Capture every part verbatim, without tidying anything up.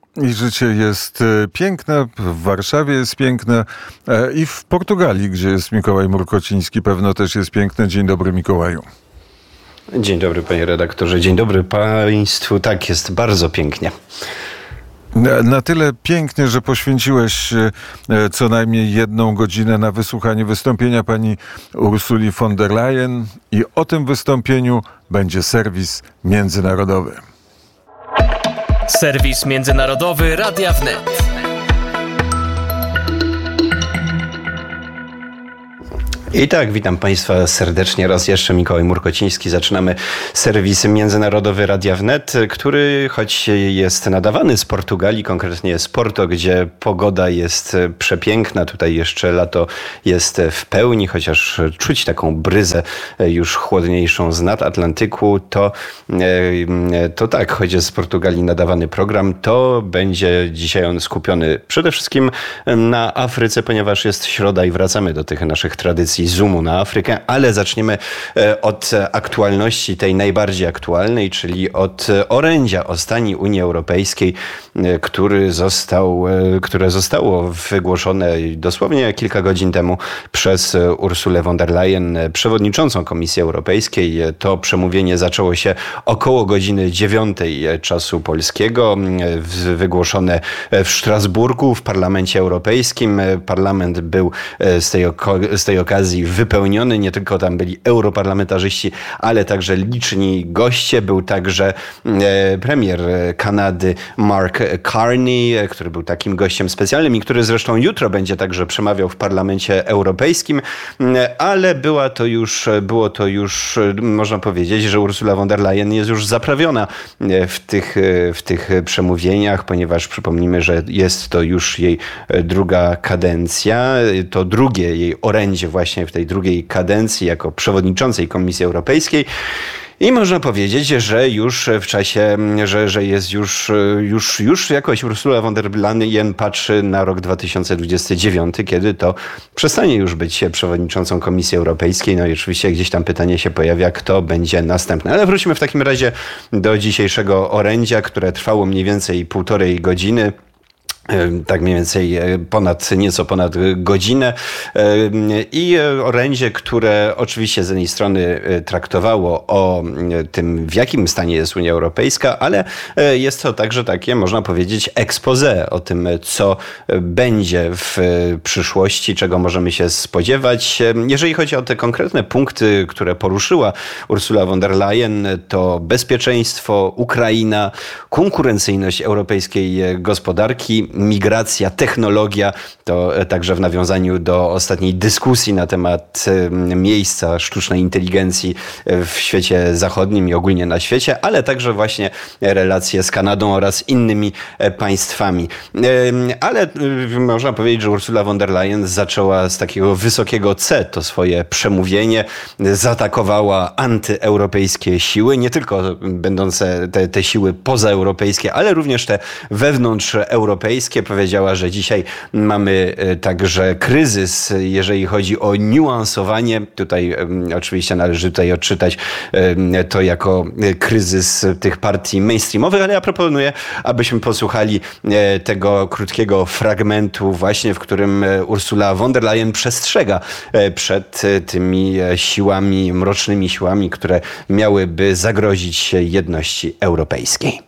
I życie jest piękne, w Warszawie jest piękne i w Portugalii, gdzie jest Mikołaj Murkociński, pewno też jest piękne. Dzień dobry, Mikołaju. Dzień dobry, panie redaktorze. Dzień dobry państwu. Tak, jest bardzo pięknie. Na tyle pięknie, że poświęciłeś co najmniej jedną godzinę na wysłuchanie wystąpienia pani Ursuli von der Leyen i o tym wystąpieniu będzie serwis międzynarodowy. Serwis międzynarodowy Radia Wnet. I tak, witam państwa serdecznie raz jeszcze. Mikołaj Murkociński. Zaczynamy serwis międzynarodowy Radia Wnet, który choć jest nadawany z Portugalii, konkretnie z Porto, gdzie pogoda jest przepiękna. Tutaj jeszcze lato jest w pełni, chociaż czuć taką bryzę już chłodniejszą z nad Atlantyku. To, to tak, choć jest z Portugalii nadawany program, to będzie dzisiaj on skupiony przede wszystkim na Afryce, ponieważ jest środa i wracamy do tych naszych tradycji zoomu na Afrykę, ale zaczniemy od aktualności tej najbardziej aktualnej, czyli od orędzia o stanie Unii Europejskiej, który został, które zostało wygłoszone dosłownie kilka godzin temu przez Ursulę von der Leyen, przewodniczącą Komisji Europejskiej. To przemówienie zaczęło się około godziny dziewiątej czasu polskiego, wygłoszone w Strasburgu w Parlamencie Europejskim. Parlament był z tej, z tej okazji wypełniony. Nie tylko tam byli europarlamentarzyści, ale także liczni goście. Był także premier Kanady Mark Carney, który był takim gościem specjalnym i który zresztą jutro będzie także przemawiał w Parlamencie Europejskim. Ale była to już, było to już, można powiedzieć, że Ursula von der Leyen jest już zaprawiona w tych, w tych przemówieniach, ponieważ przypomnijmy, że jest to już jej druga kadencja. To drugie jej orędzie właśnie w tej drugiej kadencji jako przewodniczącej Komisji Europejskiej. I można powiedzieć, że już w czasie, że, że jest już, już, już jakoś Ursula von der Leyen patrzy na rok dwa tysiące dwudziesty dziewiąty, kiedy to przestanie już być przewodniczącą Komisji Europejskiej. No i oczywiście gdzieś tam pytanie się pojawia, kto będzie następny. Ale wróćmy w takim razie do dzisiejszego orędzia, które trwało mniej więcej półtorej godziny. Tak mniej więcej ponad, nieco ponad godzinę i orędzie, które oczywiście z jednej strony traktowało o tym, w jakim stanie jest Unia Europejska, ale jest to także takie, można powiedzieć, exposé o tym, co będzie w przyszłości, czego możemy się spodziewać. Jeżeli chodzi o te konkretne punkty, które poruszyła Ursula von der Leyen, to bezpieczeństwo, Ukraina, konkurencyjność europejskiej gospodarki, migracja, technologia, to także w nawiązaniu do ostatniej dyskusji na temat miejsca sztucznej inteligencji w świecie zachodnim i ogólnie na świecie, ale także właśnie relacje z Kanadą oraz innymi państwami. Ale można powiedzieć, że Ursula von der Leyen zaczęła z takiego wysokiego C to swoje przemówienie, zaatakowała antyeuropejskie siły, nie tylko będące te, te siły pozaeuropejskie, ale również te wewnątrzeuropejskie. Powiedziała, że dzisiaj mamy także kryzys, jeżeli chodzi o niuansowanie. Tutaj oczywiście należy tutaj odczytać to jako kryzys tych partii mainstreamowych, ale ja proponuję, abyśmy posłuchali tego krótkiego fragmentu właśnie, w którym Ursula von der Leyen przestrzega przed tymi siłami, mrocznymi siłami, które miałyby zagrozić jedności europejskiej.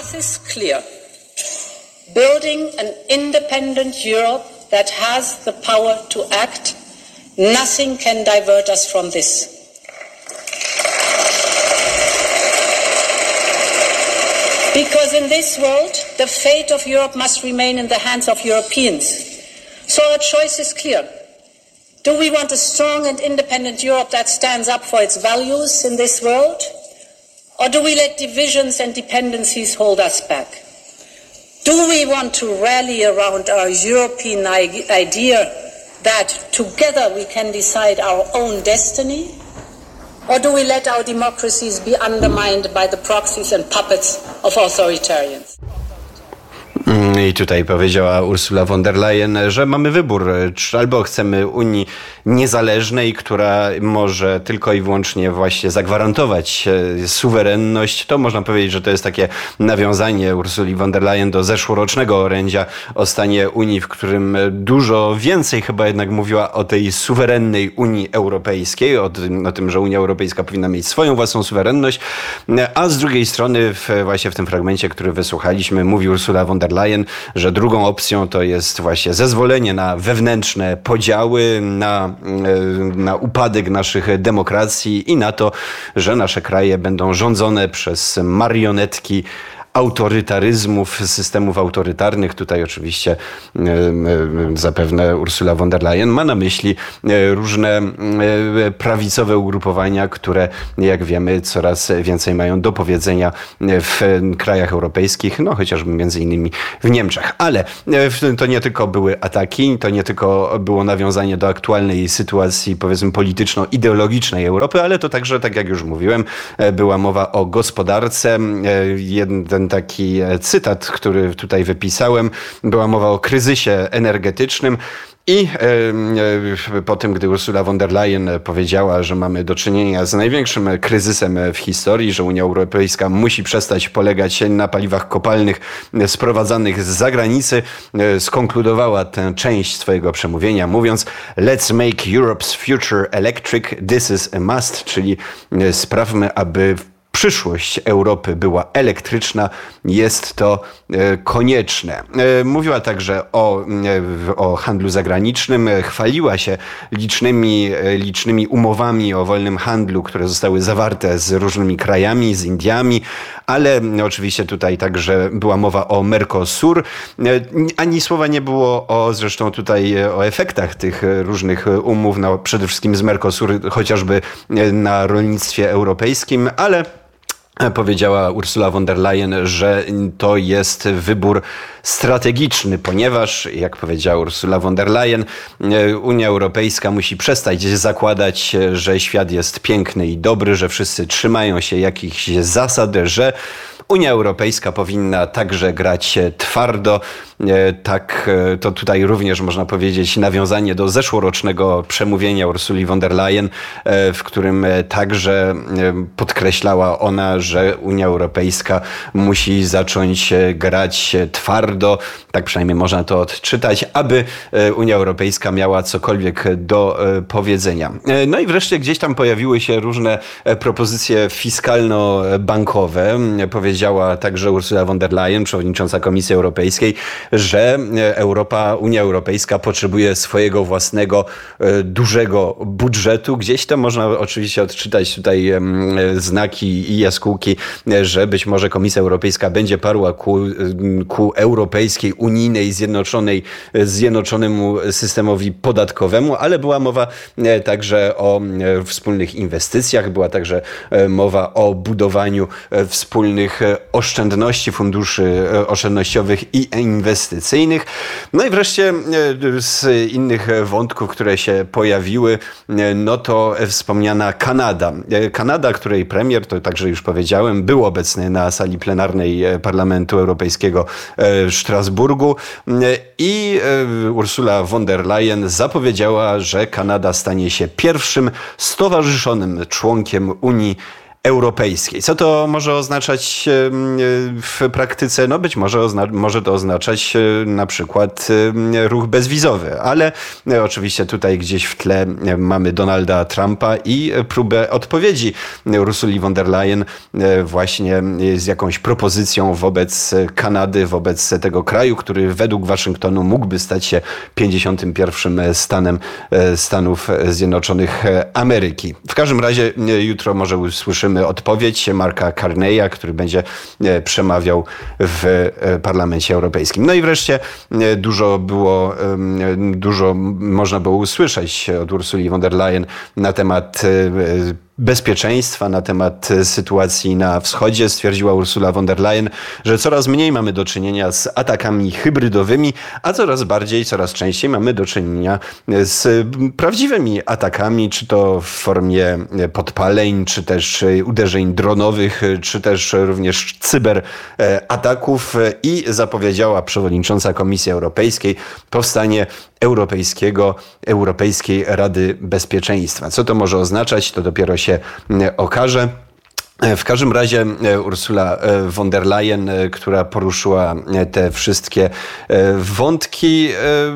Building an independent Europe that has the power to act, nothing can divert us from this. Because in this world, the fate of Europe must remain in the hands of Europeans. So our choice is clear. Do we want a strong and independent Europe that stands up for its values in this world? Or do we let divisions and dependencies hold us back? Do we want to rally around our European idea that together we can decide our own destiny? Or do we let our democracies be undermined by the proxies and puppets of authoritarians? I tutaj powiedziała Ursula von der Leyen, że mamy wybór, czy albo chcemy Unii niezależnej, która może tylko i wyłącznie właśnie zagwarantować suwerenność. To można powiedzieć, że to jest takie nawiązanie Ursuli von der Leyen do zeszłorocznego orędzia o stanie Unii, w którym dużo więcej chyba jednak mówiła o tej suwerennej Unii Europejskiej, o tym, o tym, że Unia Europejska powinna mieć swoją własną suwerenność, a z drugiej strony w, właśnie w tym fragmencie, który wysłuchaliśmy, mówi Ursula von der Leyen, że drugą opcją to jest właśnie zezwolenie na wewnętrzne podziały, na, na upadek naszych demokracji i na to, że nasze kraje będą rządzone przez marionetki autorytaryzmów, systemów autorytarnych. Tutaj oczywiście e, e, zapewne Ursula von der Leyen ma na myśli e, różne e, prawicowe ugrupowania, które, jak wiemy, coraz więcej mają do powiedzenia w krajach europejskich, no chociażby między innymi w Niemczech. Ale e, to nie tylko były ataki, to nie tylko było nawiązanie do aktualnej sytuacji, powiedzmy, polityczno-ideologicznej Europy, ale to także, tak jak już mówiłem, e, była mowa o gospodarce. E, jeden taki cytat, który tutaj wypisałem. Była mowa o kryzysie energetycznym. I e, po tym, gdy Ursula von der Leyen powiedziała, że mamy do czynienia z największym kryzysem w historii, że Unia Europejska musi przestać polegać na paliwach kopalnych sprowadzanych z zagranicy, e, skonkludowała tę część swojego przemówienia mówiąc: "Let's make Europe's future electric, this is a must", czyli e, sprawmy, aby przyszłość Europy była elektryczna, jest to e, konieczne. E, mówiła także o, e, o handlu zagranicznym, chwaliła się licznymi, e, licznymi umowami o wolnym handlu, które zostały zawarte z różnymi krajami, z Indiami, ale no, oczywiście tutaj także była mowa o Mercosur. E, ani słowa nie było o, zresztą tutaj e, o efektach tych różnych umów, no, przede wszystkim z Mercosur, chociażby e, na rolnictwie europejskim, ale powiedziała Ursula von der Leyen, że to jest wybór strategiczny, ponieważ, jak powiedziała Ursula von der Leyen, Unia Europejska musi przestać zakładać, że świat jest piękny i dobry, że wszyscy trzymają się jakichś zasad, że Unia Europejska powinna także grać twardo. Tak, to tutaj również można powiedzieć nawiązanie do zeszłorocznego przemówienia Ursuli von der Leyen, w którym także podkreślała ona, że Unia Europejska musi zacząć grać twardo, tak przynajmniej można to odczytać, aby Unia Europejska miała cokolwiek do powiedzenia. No i wreszcie gdzieś tam pojawiły się różne propozycje fiskalno-bankowe. Powiedziała także Ursula von der Leyen, przewodnicząca Komisji Europejskiej, że Europa, Unia Europejska potrzebuje swojego własnego dużego budżetu. Gdzieś tam można oczywiście odczytać tutaj znaki i jaskółki, że być może Komisja Europejska będzie parła ku, ku europejskiej, unijnej, zjednoczonej, zjednoczonemu systemowi podatkowemu, ale była mowa także o wspólnych inwestycjach, była także mowa o budowaniu wspólnych oszczędności, funduszy oszczędnościowych i inwestycyjnych. No i wreszcie z innych wątków, które się pojawiły, no to wspomniana Kanada. Kanada, której premier, to także już powiedziałem, był obecny na sali plenarnej Parlamentu Europejskiego w Strasburgu i Ursula von der Leyen zapowiedziała, że Kanada stanie się pierwszym stowarzyszonym członkiem Unii Europejskiej. Co to może oznaczać w praktyce? No być może, ozna- może to oznaczać na przykład ruch bezwizowy, ale oczywiście tutaj gdzieś w tle mamy Donalda Trumpa i próbę odpowiedzi Ursuli von der Leyen właśnie z jakąś propozycją wobec Kanady, wobec tego kraju, który według Waszyngtonu mógłby stać się pięćdziesiątym pierwszym stanem Stanów Zjednoczonych Ameryki. W każdym razie jutro może usłyszymy odpowiedź Marka Carneya, który będzie przemawiał w Parlamencie Europejskim. No i wreszcie dużo było, dużo można było usłyszeć od Ursuli von der Leyen na temat bezpieczeństwa, na temat sytuacji na wschodzie. Stwierdziła Ursula von der Leyen, że coraz mniej mamy do czynienia z atakami hybrydowymi, a coraz bardziej, coraz częściej mamy do czynienia z prawdziwymi atakami, czy to w formie podpaleń, czy też uderzeń dronowych, czy też również cyberataków, i zapowiedziała przewodnicząca Komisji Europejskiej powstanie Europejskiego, Europejskiej Rady Bezpieczeństwa. Co to może oznaczać, to dopiero się okaże. W każdym razie Ursula von der Leyen, która poruszyła te wszystkie wątki,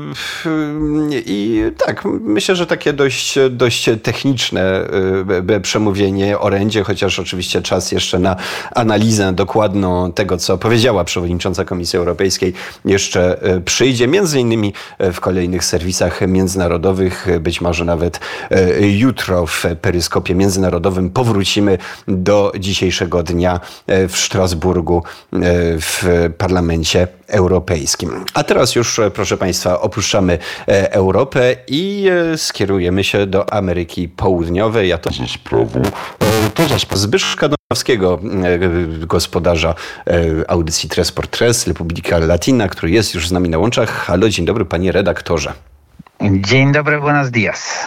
i tak, myślę, że takie dość, dość techniczne przemówienie, orędzie, chociaż oczywiście czas jeszcze na analizę dokładną tego, co powiedziała przewodnicząca Komisji Europejskiej, jeszcze przyjdzie, między innymi w kolejnych serwisach międzynarodowych, być może nawet jutro w Peryskopie Międzynarodowym powrócimy do dzisiejszego dnia w Strasburgu w Parlamencie Europejskim. A teraz już, proszę Państwa, opuszczamy Europę i skierujemy się do Ameryki Południowej, a to ze sprawą to za sprawą Zbyszka Donowskiego, gospodarza audycji Tres por Tres, Republika Latina, który jest już z nami na łączach. Halo, dzień dobry, panie redaktorze. Dzień dobry, buenos dias.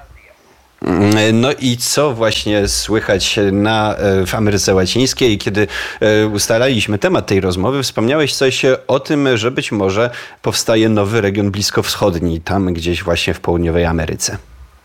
No i co właśnie słychać na, w Ameryce Łacińskiej? Kiedy ustalaliśmy temat tej rozmowy, wspomniałeś coś o tym, że być może powstaje nowy region bliskowschodni, tam gdzieś właśnie w południowej Ameryce.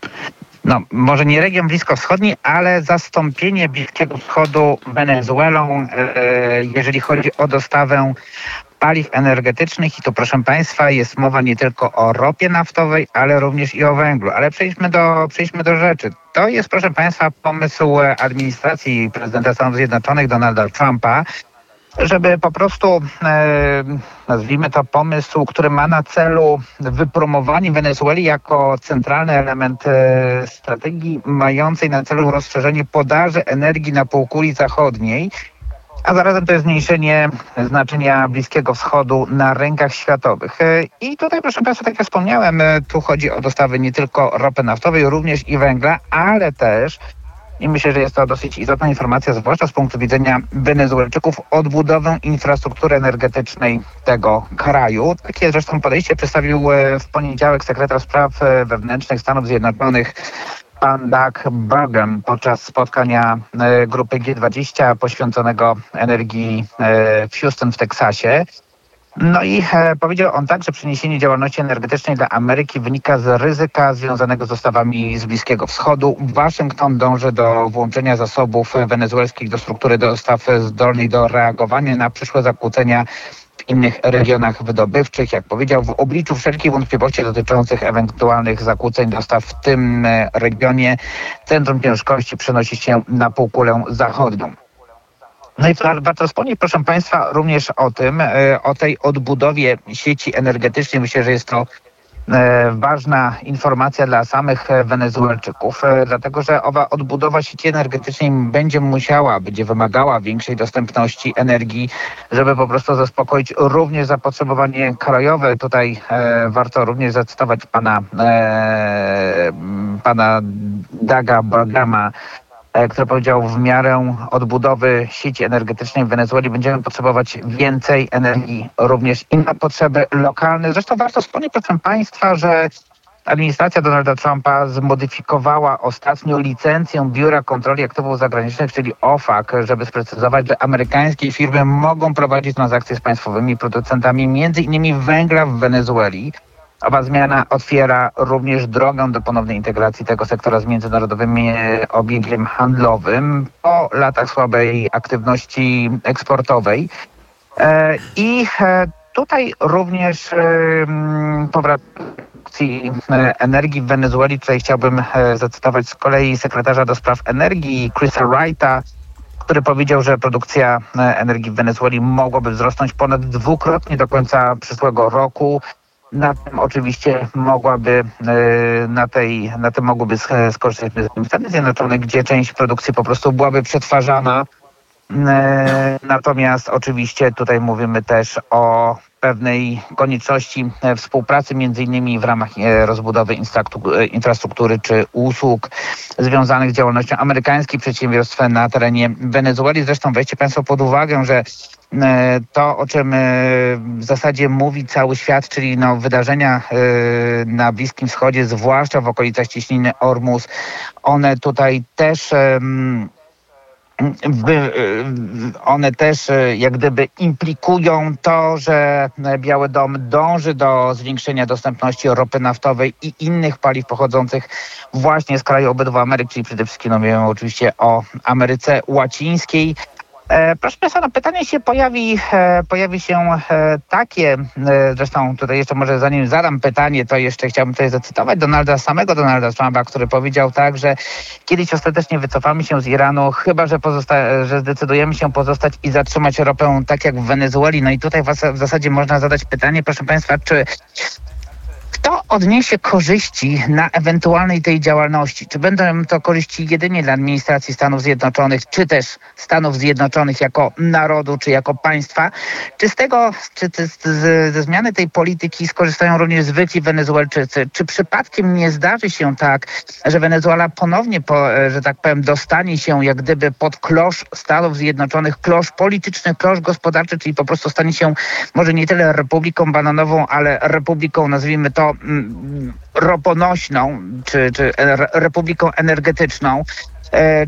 No, może nie region bliskowschodni, ale zastąpienie Bliskiego Wschodu Wenezuelą, jeżeli chodzi o dostawę paliw energetycznych. I tu, proszę Państwa, jest mowa nie tylko o ropie naftowej, ale również i o węglu. Ale przejdźmy do, przejdźmy do rzeczy. To jest, proszę Państwa, pomysł administracji prezydenta Stanów Zjednoczonych Donalda Trumpa, żeby po prostu, e, nazwijmy to pomysł, który ma na celu wypromowanie Wenezueli jako centralny element e, strategii mającej na celu rozszerzenie podaży energii na półkuli zachodniej, a zarazem to jest zmniejszenie znaczenia Bliskiego Wschodu na rynkach światowych. I tutaj, proszę Państwa, tak jak wspomniałem, tu chodzi o dostawy nie tylko ropy naftowej, również i węgla, ale też, i myślę, że jest to dosyć istotna informacja, zwłaszcza z punktu widzenia Wenezuelczyków, odbudowę infrastruktury energetycznej tego kraju. Takie zresztą podejście przedstawił w poniedziałek sekretarz spraw wewnętrznych Stanów Zjednoczonych pan Doug Burgum podczas spotkania grupy G dwadzieścia poświęconego energii w Houston w Teksasie. No i powiedział on tak, że przeniesienie działalności energetycznej dla Ameryki wynika z ryzyka związanego z dostawami z Bliskiego Wschodu. Waszyngton dąży do włączenia zasobów wenezuelskich do struktury dostaw zdolnej do reagowania na przyszłe zakłócenia w innych regionach wydobywczych. Jak powiedział, w obliczu wszelkich wątpliwości dotyczących ewentualnych zakłóceń dostaw w tym regionie, centrum ciężkości przenosi się na półkulę zachodnią. No i warto wspomnieć, proszę Państwa, również o tym, o tej odbudowie sieci energetycznej. Myślę, że jest to ważna informacja dla samych Wenezuelczyków, dlatego że owa odbudowa sieci energetycznej będzie musiała, będzie wymagała większej dostępności energii, żeby po prostu zaspokoić również zapotrzebowanie krajowe. Tutaj e, warto również zacytować pana, e, pana Douga Burguma, który powiedział, w miarę odbudowy sieci energetycznej w Wenezueli będziemy potrzebować więcej energii również i na potrzeby lokalne. Zresztą warto wspomnieć, proszę Państwa, że administracja Donalda Trumpa zmodyfikowała ostatnio licencję Biura Kontroli Aktywów Zagranicznych, czyli O F A C, żeby sprecyzować, że amerykańskie firmy mogą prowadzić transakcje z państwowymi producentami, między innymi węgla w Wenezueli. Owa zmiana otwiera również drogę do ponownej integracji tego sektora z międzynarodowym obiegiem handlowym po latach słabej aktywności eksportowej. I tutaj również powracają energii w Wenezueli. Tutaj chciałbym zacytować z kolei sekretarza do spraw energii Chrisa Wrighta, który powiedział, że produkcja energii w Wenezueli mogłaby wzrosnąć ponad dwukrotnie do końca przyszłego roku. Na tym oczywiście mogłaby, na tej, na tym mogłyby skorzystać Stany Zjednoczone, gdzie część produkcji po prostu byłaby przetwarzana. Natomiast oczywiście tutaj mówimy też o pewnej konieczności współpracy między innymi w ramach rozbudowy infrastruktury czy usług związanych z działalnością amerykańskich przedsiębiorstw na terenie Wenezueli. Zresztą weźcie Państwo pod uwagę, że to, o czym w zasadzie mówi cały świat, czyli no wydarzenia na Bliskim Wschodzie, zwłaszcza w okolicach cieśniny Ormus, one tutaj też one też jak gdyby implikują to, że Biały Dom dąży do zwiększenia dostępności ropy naftowej i innych paliw pochodzących właśnie z kraju obydwu Ameryk, czyli przede wszystkim no, mówimy oczywiście o Ameryce Łacińskiej. E, proszę Państwa, no pytanie się pojawi, e, pojawi się e, takie, e, zresztą tutaj jeszcze może zanim zadam pytanie, to jeszcze chciałbym tutaj zacytować Donalda, samego Donalda Trumpa, który powiedział tak, że kiedyś ostatecznie wycofamy się z Iranu, chyba że, pozosta- że zdecydujemy się pozostać i zatrzymać ropę tak jak w Wenezueli. No i tutaj w, w zasadzie można zadać pytanie, proszę Państwa, czy kto odniesie korzyści na ewentualnej tej działalności? Czy będą to korzyści jedynie dla administracji Stanów Zjednoczonych, czy też Stanów Zjednoczonych jako narodu, czy jako państwa? Czy z tego, czy z, z, ze zmiany tej polityki skorzystają również zwykli Wenezuelczycy? Czy przypadkiem nie zdarzy się tak, że Wenezuela ponownie, po, że tak powiem, dostanie się jak gdyby pod klosz Stanów Zjednoczonych, klosz polityczny, klosz gospodarczy, czyli po prostu stanie się może nie tyle republiką bananową, ale republiką, nazwijmy to, roponośną, czy, czy republiką energetyczną.